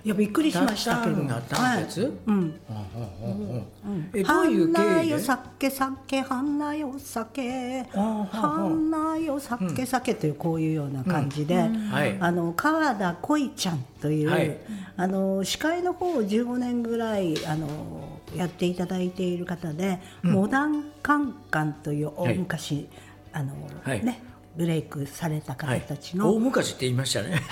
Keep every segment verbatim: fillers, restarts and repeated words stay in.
いやびっくりしましたけど。 が短節、はい、うん、 えどういう経緯で？花よ酒酒花よ酒花よ酒酒というこういうような感じで、うんはい、あの川田恋ちゃんという、はい、あの司会の方をじゅうごねんぐらいあのやっていただいている方で、うん、モダンカンカンという大昔、はい、あの、はい、ねブレイクされた方たちの、 はい、大昔って言いましたね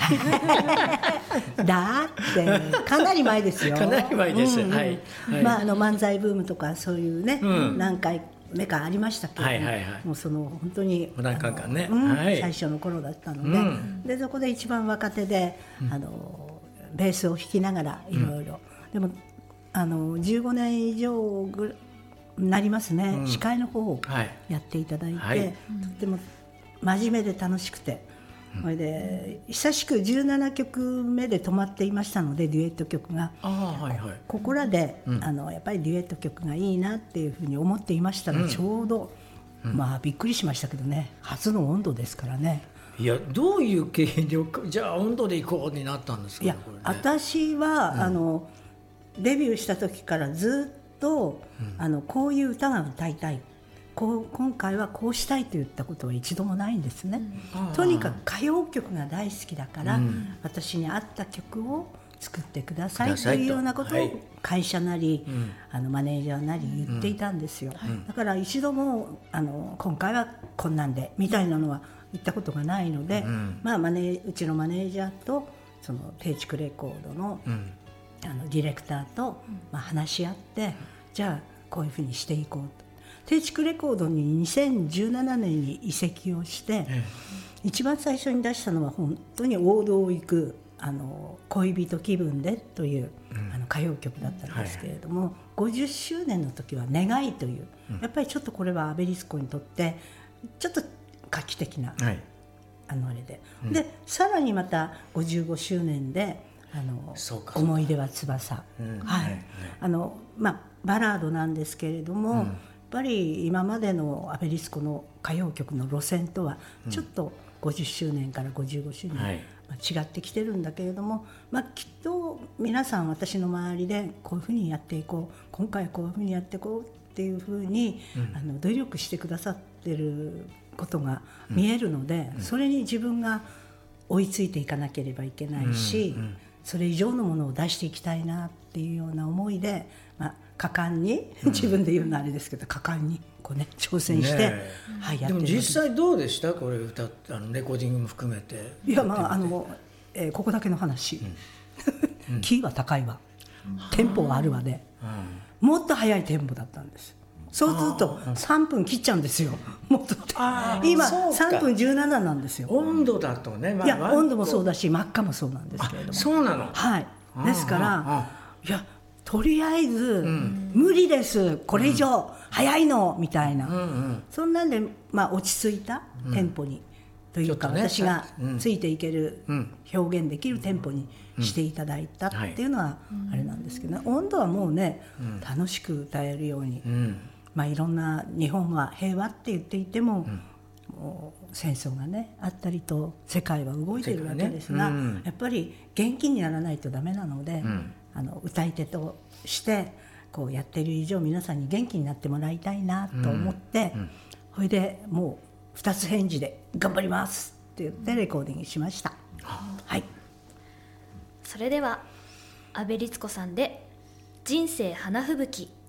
だってかなり前ですよかなり前です、うんはい、 まあ、あの漫才ブームとかそういうね、うん、何回目かありましたけど、はいはいはい、もうその本当にモダンカンカンね、 うんはい、 最初の頃だったので、うん、でそこで一番若手で、うん、あのベースを弾きながらいろいろでもあのじゅうごねん以上ぐなりますね、うん、司会の方をやっていただいて、はいはい、とっても真面目で楽しくて、うん、それで久しくじゅうななきょくめで止まっていましたのでデュエット曲があ、はいはい、ここらで、うん、あのやっぱりデュエット曲がいいなっていうふうに思っていましたら、うん、ちょうど、うん、まあびっくりしましたけどね初の温度ですからね。 いやどういう経緯でじゃあ温度で行こうになったんですか、ね、 いや、これね、私は、うん、あのデビューした時からずっと、うん、あのこういう歌が歌いたいこう今回はこうしたいと言ったことは一度もないんですね、うん、とにかく歌謡曲が大好きだから、うん、私に合った曲を作ってくださいというようなことを会社なり、はい、あのマネージャーなり言っていたんですよ、うん、だから一度もあの今回はこんなんでみたいなのは言ったことがないので、うん、まあ、マネうちのマネージャーとその定畜レコードの、うん、あのディレクターと、まあ、話し合ってじゃあこういうふうにしていこうと。定畜レコードににせんじゅうななねんに移籍をして、ええ、一番最初に出したのは本当に王道を行くあの恋人気分でという、うん、あの歌謡曲だったんですけれども、はい、ごじゅっしゅうねんの時は願いという、うん、やっぱりちょっとこれはアベリスコにとってちょっと画期的な、はい、あのあれで、うん、でさらにまたごじゅうごしゅうねんであの思い出は翼、うんはいはい、あのまあ、バラードなんですけれども、うん、やっぱり今までのアベリスコの歌謡曲の路線とはちょっとごじゅっしゅうねんからごじゅうごしゅうねん、はいまあ、違ってきてるんだけれども、まあ、きっと皆さん私の周りでこういうふうにやっていこう今回こういうふうにやっていこうっていうふうに、うん、あの努力してくださってることが見えるので、うん、それに自分が追いついていかなければいけないし、うんうん、それ以上のものを出していきたいなっていうような思いで、まあ、果敢に、うん、自分で言うのはあれですけど果敢にこう、ね、挑戦して、ねはい、やってる。でも実際どうでしたこれ歌あのレコーディングも含めて。 いやまああの、えー、ここだけの話、うん、キーは高いわ、うん、テンポはあるわで、うん、もっと速いテンポだったんです。そうするとさんぷん切っちゃうんですよ。もっと今さんぷんじゅうなななんですよ。 温度だとね、 まあ、いや温度もそうだし真っ赤もそうなんですけれども。 そうなの。 はいですからいやとりあえず、うん、無理ですこれ以上、うん、早いのみたいな、うんうん、そんなんで、まあ、落ち着いたテンポに、うん、というか、ね、私がついていける、うん、表現できるテンポにしていただいたっていうのはあれなんですけど、ねうん、温度はもうね、うん、楽しく歌えるように、うんまあ、いろんな日本は平和って言っていても、うん、もう戦争がねあったりと世界は動いているわけですが、ねうん、やっぱり元気にならないとダメなので、うんあの歌い手としてこうやっている以上皆さんに元気になってもらいたいなと思って、うんうん、それでもうふたつ返事で頑張りますって言ってレコーディングしました、うんはい、 それでは阿部律子さんで人生花吹雪。